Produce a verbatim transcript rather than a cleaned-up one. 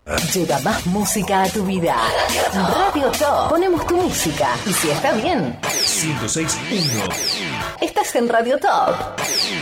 Llega más música a tu vida. Radio Top. Ponemos tu música. Y si está bien, ciento seis punto uno. estás en Radio Top.